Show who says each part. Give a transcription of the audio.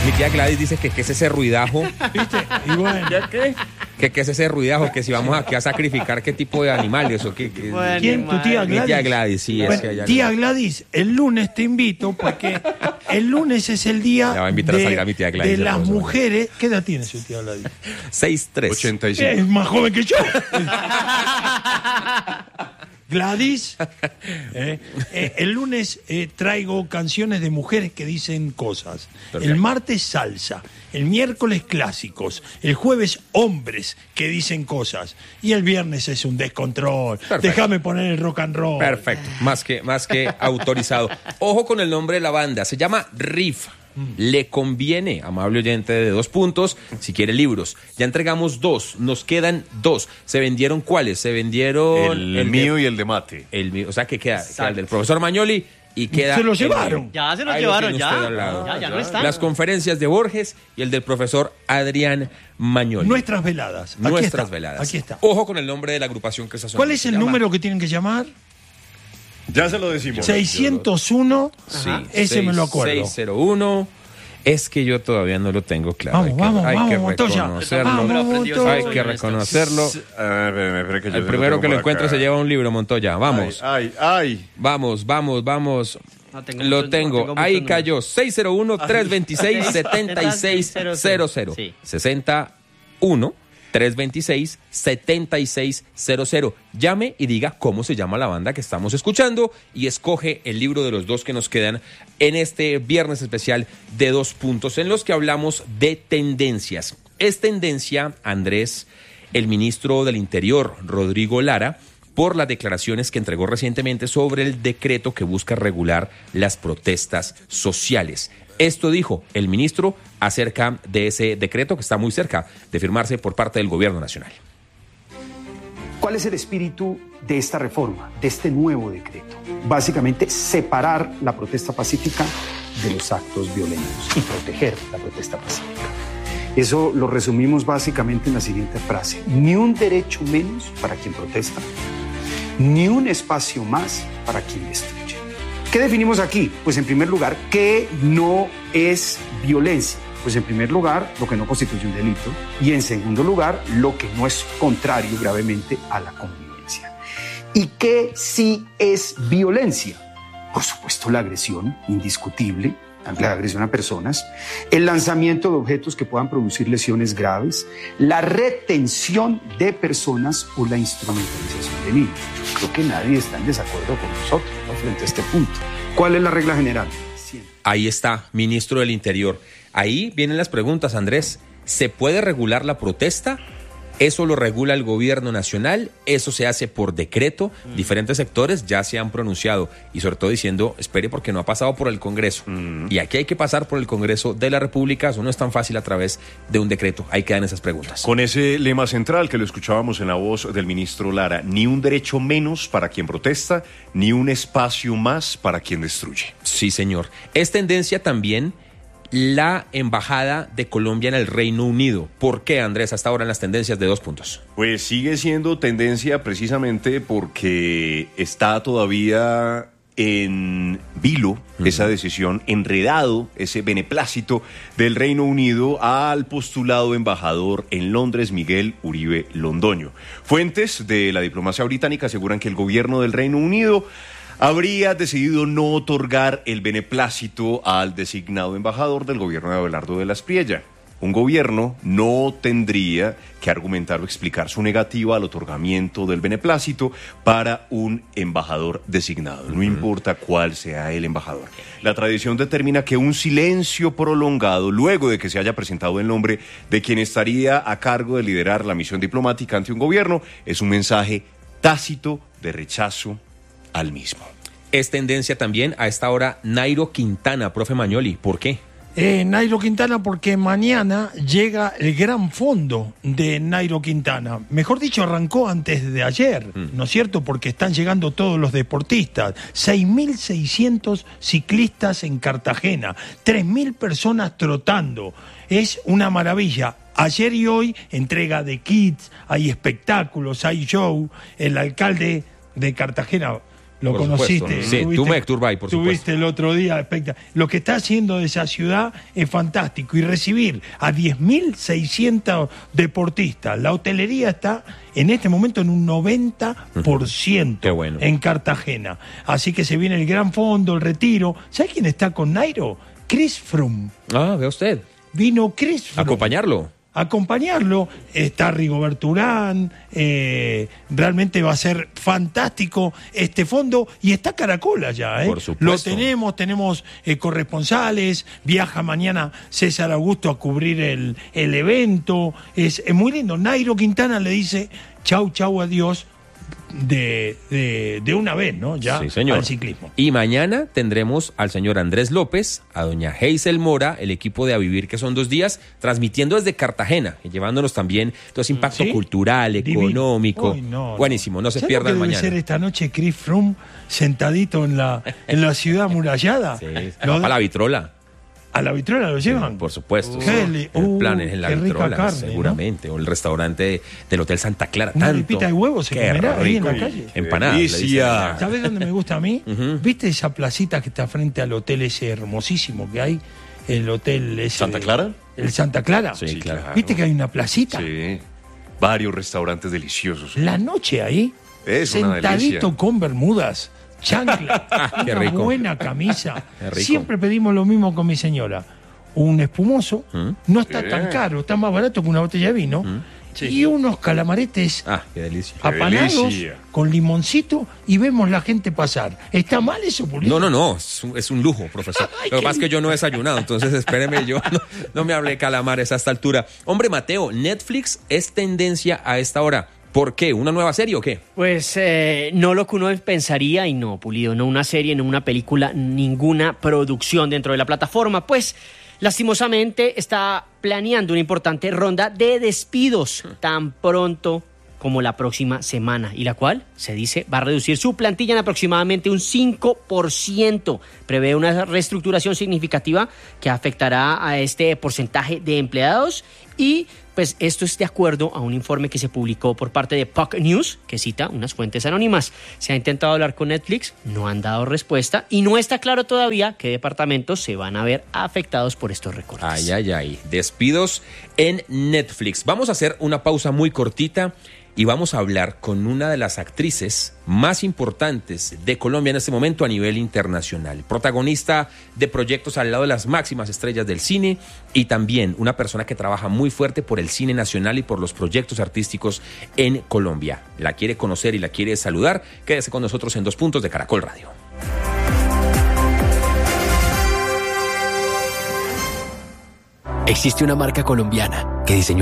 Speaker 1: Mi tía Gladys dice que qué es ese ruidajo.
Speaker 2: ¿Viste? Y bueno.
Speaker 1: ¿Ya qué? Que qué es ese ruidajo, que si vamos aquí a sacrificar qué tipo de animales o qué.
Speaker 3: Bueno,
Speaker 2: ¿Quién? ¿Tu tía Gladys?
Speaker 1: Mi tía Gladys, sí.
Speaker 2: Bueno,
Speaker 1: es que ella
Speaker 2: tía Gladys, el lunes te invito porque el lunes es el día
Speaker 1: La va a invitar a salir a mi tía Gladys
Speaker 2: de
Speaker 1: el
Speaker 2: las
Speaker 1: próximo
Speaker 2: mujeres. ¿Qué edad tiene su tía Gladys?
Speaker 1: 6'3".
Speaker 4: 85.
Speaker 2: Es más joven que yo. Gladys, el lunes traigo canciones de mujeres que dicen cosas.
Speaker 1: Perfecto.
Speaker 2: El martes salsa, el miércoles clásicos, el jueves hombres que dicen cosas y el viernes es un descontrol.
Speaker 1: Perfecto.
Speaker 2: Déjame poner el rock and roll.
Speaker 1: Perfecto, más que autorizado. Ojo con el nombre de la banda, se llama Riff. Le conviene, amable oyente de 2 puntos, si quiere libros. Ya entregamos 2, nos quedan 2. ¿Se vendieron cuáles? Se vendieron...
Speaker 4: El mío y el de Mate.
Speaker 1: El mío, o sea que queda el del profesor Mañoli y queda...
Speaker 2: Se lo
Speaker 1: el
Speaker 2: llevaron.
Speaker 1: mío.
Speaker 3: Ya se los
Speaker 1: Ahí lo
Speaker 3: llevaron,
Speaker 1: tiene
Speaker 3: ya.
Speaker 1: usted al lado.
Speaker 3: Ya no están.
Speaker 1: Las conferencias de Borges y el del profesor Adrián Mañoli.
Speaker 2: Nuestras veladas. Aquí
Speaker 1: Nuestras
Speaker 2: está,
Speaker 1: veladas.
Speaker 2: Aquí está.
Speaker 1: Ojo con el nombre de la agrupación que está sonando.
Speaker 2: ¿Cuál es
Speaker 1: Se
Speaker 2: el
Speaker 1: llama-
Speaker 2: número que tienen que llamar?
Speaker 4: Ya se lo decimos.
Speaker 2: 601.
Speaker 1: Sí,
Speaker 2: Ese me lo acuerdo.
Speaker 1: 601. Es que yo todavía no lo tengo claro.
Speaker 2: Vamos,
Speaker 1: hay que
Speaker 2: Montoya.
Speaker 1: reconocerlo.
Speaker 2: Vamos, Montoya.
Speaker 1: Hay que reconocerlo.
Speaker 4: A ver, espera que yo
Speaker 1: El
Speaker 4: se
Speaker 1: primero
Speaker 4: tengo
Speaker 1: que lo
Speaker 4: por
Speaker 1: encuentre
Speaker 4: acá.
Speaker 1: se lleva un libro, Montoya. Vamos.
Speaker 4: Ay.
Speaker 1: Vamos.
Speaker 3: No
Speaker 1: Lo tengo.
Speaker 3: muchos
Speaker 1: Ahí
Speaker 3: números.
Speaker 1: cayó. 601-326-7600.
Speaker 3: Sí.
Speaker 1: 61-326-7600. Llame y diga cómo se llama la banda que estamos escuchando y escoge el libro de los 2 que nos quedan en este viernes especial de 2 puntos en los que hablamos de tendencias. Es tendencia, Andrés, el ministro del Interior, Rodrigo Lara, por las declaraciones que entregó recientemente sobre el decreto que busca regular las protestas sociales. Esto dijo el ministro acerca de ese decreto que está muy cerca de firmarse por parte del gobierno nacional.
Speaker 5: ¿Cuál es el espíritu de esta reforma, de este nuevo decreto? Básicamente, separar la protesta pacífica de los actos violentos y proteger la protesta pacífica. Eso lo resumimos básicamente en la siguiente frase: ni un derecho menos para quien protesta, ni un espacio más para quien destruye. ¿Qué definimos aquí? Pues en primer lugar, ¿qué no es violencia? Pues en primer lugar, lo que no constituye un delito, y en segundo lugar, lo que no es contrario gravemente a la convivencia. ¿Y qué sí es violencia? Por supuesto, la agresión indiscutible, la agresión a personas, el lanzamiento de objetos que puedan producir lesiones graves, la retención de personas o la instrumentalización de niños. Creo que nadie está en desacuerdo con nosotros, ¿no?, frente a este punto. ¿Cuál es la regla general? Siempre.
Speaker 1: Ahí está, ministro del Interior. Ahí vienen las preguntas, Andrés. ¿Se puede regular la protesta? ¿Eso lo regula el gobierno nacional? ¿Eso se hace por decreto? Diferentes sectores ya se han pronunciado y sobre todo diciendo, espere porque no ha pasado por el Congreso. Y aquí hay que pasar por el Congreso de la República. Eso no es tan fácil a través de un decreto. Ahí quedan esas preguntas.
Speaker 4: Con ese lema central que lo escuchábamos en la voz del ministro Lara: ni un derecho menos para quien protesta, ni un espacio más para quien destruye.
Speaker 1: Sí, señor. Es tendencia también la embajada de Colombia en el Reino Unido. ¿Por qué, Andrés, hasta ahora en las tendencias de 2 puntos?
Speaker 4: Pues sigue siendo tendencia precisamente porque está todavía en vilo esa decisión, enredado ese beneplácito del Reino Unido al postulado embajador en Londres, Miguel Uribe Londoño. Fuentes de la diplomacia británica aseguran que el gobierno del Reino Unido habría decidido no otorgar el beneplácito al designado embajador del gobierno de Abelardo de la Espriella. Un gobierno no tendría que argumentar o explicar su negativa al otorgamiento del beneplácito para un embajador designado, no importa cuál sea el embajador. La tradición determina que un silencio prolongado, luego de que se haya presentado el nombre de quien estaría a cargo de liderar la misión diplomática ante un gobierno, es un mensaje tácito de rechazo al mismo.
Speaker 1: Es tendencia también a esta hora Nairo Quintana, profe Mañoli. ¿Por qué?
Speaker 2: Nairo Quintana, porque mañana llega el gran fondo de Nairo Quintana. Mejor dicho, arrancó antes de ayer, ¿no es cierto? Porque están llegando todos los deportistas. 6.600 ciclistas en Cartagena, 3.000 personas trotando. Es una maravilla. Ayer y hoy, entrega de kits, hay espectáculos, hay show. El alcalde de Cartagena, Lo
Speaker 1: Por
Speaker 2: conociste.
Speaker 1: supuesto. Sí, Tumek Turbay, por supuesto.
Speaker 2: Tuviste el otro día, espectacular. Lo que está haciendo de esa ciudad es fantástico. Y recibir a 10.600 deportistas. La hotelería está en este momento en un 90%
Speaker 1: Qué bueno.
Speaker 2: en Cartagena. Así que se viene el gran fondo, el retiro. ¿Sabe quién está con Nairo? Chris Froome.
Speaker 1: Ah, vea usted.
Speaker 2: Vino Chris Froome. Acompañarlo, está Rigoberto Urán, realmente va a ser fantástico este fondo, y está Caracol allá,
Speaker 1: Por supuesto.
Speaker 2: Lo tenemos corresponsales, viaja mañana César Augusto a cubrir el evento, es muy lindo. Nairo Quintana le dice chau, adiós, de una vez, ¿no? Ya
Speaker 1: Sí, señor.
Speaker 2: al ciclismo.
Speaker 1: Y mañana tendremos al señor Andrés López, a doña Heisel Mora, el equipo de A Vivir, que son 2 días, transmitiendo desde Cartagena y llevándonos también todo ese impacto
Speaker 2: ¿Sí?
Speaker 1: cultural,
Speaker 2: Divino.
Speaker 1: económico.
Speaker 2: Uy, no.
Speaker 1: Buenísimo, no se
Speaker 2: ¿Sabes
Speaker 1: pierdan
Speaker 2: lo que
Speaker 1: mañana.
Speaker 2: debe ser esta noche Chris Froome sentadito en la ciudad amurallada?
Speaker 1: Sí,
Speaker 2: Lo-
Speaker 1: a la vitrola.
Speaker 2: ¿A la vitrola lo llevan?
Speaker 1: Por supuesto.
Speaker 2: Qué
Speaker 1: sí.
Speaker 2: li-
Speaker 1: El plan es en la
Speaker 2: qué rica
Speaker 1: vitrola,
Speaker 2: carne,
Speaker 1: seguramente. O el restaurante del Hotel Santa Clara.
Speaker 2: Una
Speaker 1: tanto.
Speaker 2: arepita de huevo se
Speaker 1: Qué
Speaker 2: comerá ahí en
Speaker 1: rico.
Speaker 2: la calle.
Speaker 1: Empanadas. le dicen
Speaker 4: Delicia.
Speaker 1: allá.
Speaker 2: ¿Sabes dónde me gusta a mí? ¿Viste esa placita que está frente al hotel ese hermosísimo que hay? El hotel ese.
Speaker 4: ¿Santa Clara?
Speaker 2: El Santa Clara.
Speaker 1: Sí, claro.
Speaker 2: ¿Viste que hay una placita?
Speaker 4: Sí. Varios restaurantes deliciosos.
Speaker 2: La noche ahí,
Speaker 4: Es una
Speaker 2: sentadito
Speaker 4: delicia.
Speaker 2: con bermudas, chancla,
Speaker 1: Qué
Speaker 2: una
Speaker 1: rico.
Speaker 2: buena camisa.
Speaker 1: Qué rico.
Speaker 2: Siempre pedimos lo mismo con mi señora. Un espumoso, no está tan caro, está más barato que una botella de vino. Y unos calamaretes
Speaker 1: Ah, qué delicia.
Speaker 2: apanados
Speaker 4: delicia.
Speaker 2: con limoncito, y vemos la gente pasar. ¿Está mal eso, Pulito?
Speaker 1: No, es un lujo, profesor.
Speaker 2: Ay,
Speaker 1: Lo que
Speaker 2: qué
Speaker 1: pasa es que yo no he desayunado, entonces espéreme, yo no me hablé de calamares a esta altura. Hombre, Mateo, Netflix es tendencia a esta hora. ¿Por qué? ¿Una nueva serie o qué?
Speaker 3: Pues no lo que uno pensaría, y no, Pulido, no una serie, no una película, ninguna producción dentro de la plataforma, pues lastimosamente está planeando una importante ronda de despidos tan pronto como la próxima semana, y la cual, se dice, va a reducir su plantilla en aproximadamente un 5%. Prevé una reestructuración significativa que afectará a este porcentaje de empleados, y pues esto es de acuerdo a un informe que se publicó por parte de Puck News, que cita unas fuentes anónimas. Se ha intentado hablar con Netflix, no han dado respuesta, y no está claro todavía qué departamentos se van a ver afectados por estos recortes.
Speaker 1: Ay. Despidos en Netflix. Vamos a hacer una pausa muy cortita y vamos a hablar con una de las actrices más importantes de Colombia en este momento a nivel internacional. Protagonista de proyectos al lado de las máximas estrellas del cine, y también una persona que trabaja muy fuerte por el cine nacional y por los proyectos artísticos en Colombia. La quiere conocer y la quiere saludar. Quédese con nosotros en 2 Puntos de Caracol Radio.
Speaker 6: Existe una marca colombiana que diseñó